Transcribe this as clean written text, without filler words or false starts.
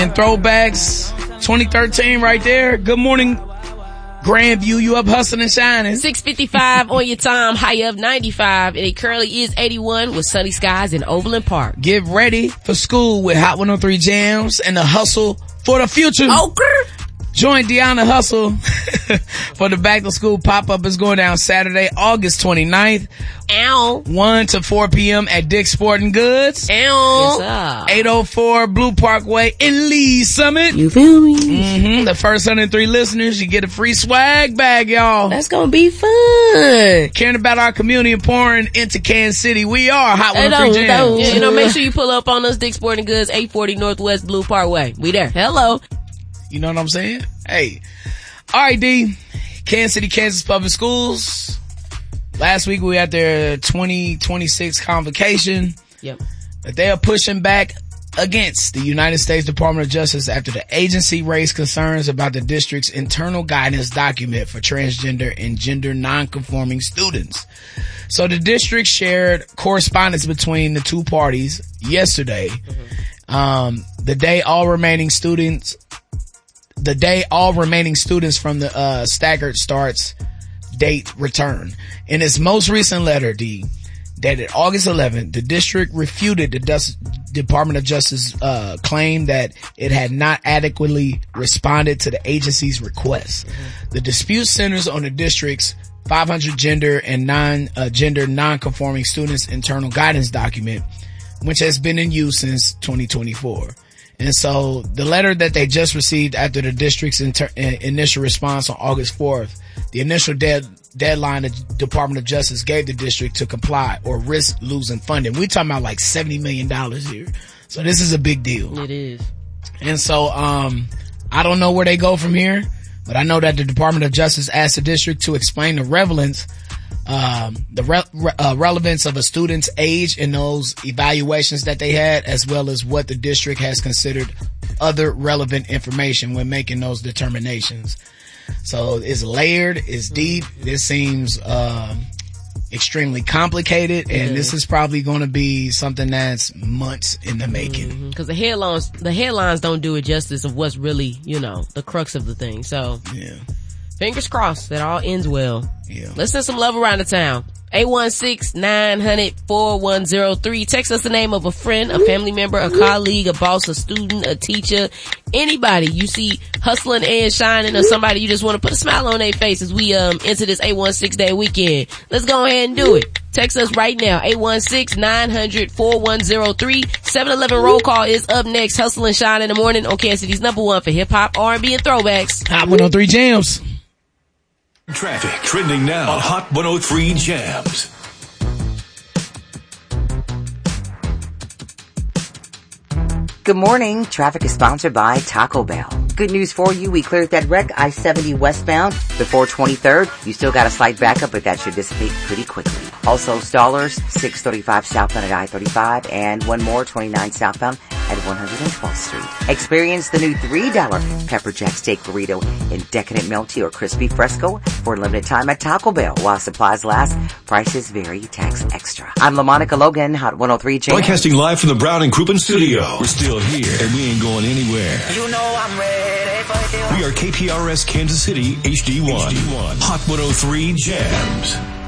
And throwbacks 2013 right there. Good morning, Grandview. You up hustling and shining. 6:55 on your time, high of 95, and it currently is 81 with sunny skies in Overland Park. Get ready for school with Hot 103 Jams and the hustle for the future. Okay. Join Deanna Hustle for the back to school pop-up. Is going down Saturday, August 29th. Ow. 1 to 4 p.m. at Dick's Sporting Goods. Ow. Yes, 804 Blue Parkway in Lee Summit. You feel me? The first 103 listeners, you get a free swag bag, y'all. That's gonna be fun. Caring about our community and pouring into Kansas City. We are Hot 103 Jams. Yeah, make sure you pull up on us, Dick's Sporting Goods, 840 Northwest Blue Parkway. We there. Hello. You know what I'm saying? Hey. All right, D. Kansas City, Kansas Public Schools. Last week we had their 2026 convocation. Yep. But they are pushing back against the United States Department of Justice after the agency raised concerns about the district's internal guidance document for transgender and gender non-conforming students. So the district shared correspondence between the two parties yesterday. The day all remaining students from the staggered starts date return. In its most recent letter, D, dated August 11th, the district refuted the Department of Justice claim that it had not adequately responded to the agency's request. The dispute centers on the district's 500 gender and non-gender non-conforming students internal guidance document, which has been in use since 2024. And so the letter that they just received after the district's initial response on August 4th, the initial deadline the Department of Justice gave the district to comply or risk losing funding. We're talking about like $70 million here. So this is a big deal. It is. And so, I don't know where they go from here, but I know that the Department of Justice asked the district to explain the relevance of a student's age in those evaluations that they had, as well as what the district has considered other relevant information when making those determinations. So it's layered, it's deep. This seems extremely complicated, and this is probably going to be something that's months in the making. Because the headlines don't do it justice of what's really, the crux of the thing. So yeah. Fingers crossed that all ends well. Yeah. Let's send some love around the town. 816-900-4103. Text us the name of a friend, a family member, a colleague, a boss, a student, a teacher, anybody you see hustling and shining, or somebody you just want to put a smile on their face as we enter this 816 day weekend. Let's go ahead and do it. Text us right now, 816-900-4103. 7-Eleven roll call is up next. Hustle and shine in the morning on Kansas City's number one for hip hop, R&B, and throwbacks. Hot 103 Jams. Traffic trending now on Hot 103 Jams. Good morning. Traffic is sponsored by Taco Bell. Good news for you. We cleared that wreck, I-70 westbound before 23rd. You still got a slight backup, but that should dissipate pretty quickly. Also, stallers, 635 southbound at I-35 and one more, 29 southbound at 112th Street. Experience the new $3 Pepper Jack Steak Burrito in decadent melty or crispy fresco for a limited time at Taco Bell. While supplies last, prices vary, tax extra. I'm LaMonica Logan, Hot 103 Jams. Broadcasting live from the Brown and Crouppen studio. We're still here and we ain't going anywhere. You know I'm ready for you. We are KPRS Kansas City HD1. Hot 103 Jams.